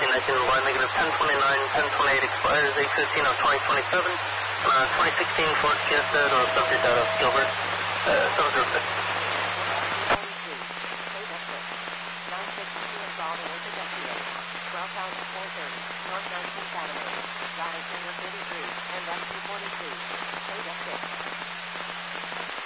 Y negative 1029, 1028 expires 8/15 of 2027. 2016 Ford Fiesta or subject out of Gilbert. 706. North 19th Avenue, North 1933, and 42,